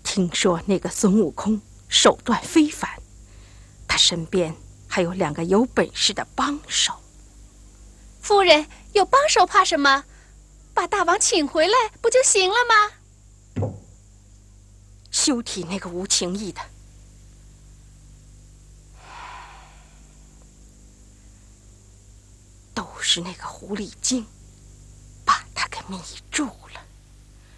听说那个孙悟空手段非凡，他身边还有2个有本事的帮手。 夫人有帮手怕什么？把大王请回来不就行了吗？ 休提那个无情义的，都是那个狐狸精把他给迷住了。